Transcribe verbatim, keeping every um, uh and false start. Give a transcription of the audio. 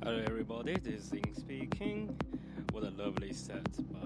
Hello, everybody. This is Zing speaking. What a lovely set by